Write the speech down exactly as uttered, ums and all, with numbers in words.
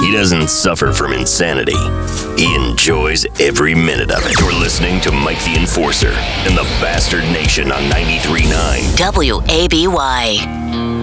He doesn't suffer from insanity. He enjoys every minute of it. You're listening to Mike the Enforcer in the Bastard Nation on ninety-three point nine W A B Y.